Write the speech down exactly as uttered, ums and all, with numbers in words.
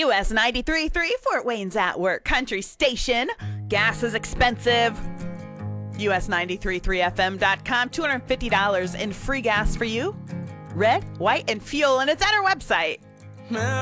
U S ninety-three point three, Fort Wayne's at work country station. Gas is expensive. U S ninety-three point three F M dot com, two hundred fifty dollars in free gas for you. Red, white, and fuel, and it's at our website.